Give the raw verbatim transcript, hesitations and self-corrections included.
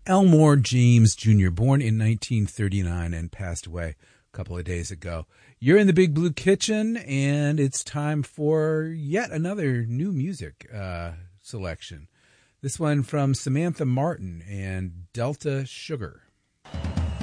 Elmore James Junior, born in nineteen thirty-nine and passed away a couple of days ago. You're in the Big Blue Kitchen, and it's time for yet another new music uh, selection. This one from Samantha Martin and Delta Sugar.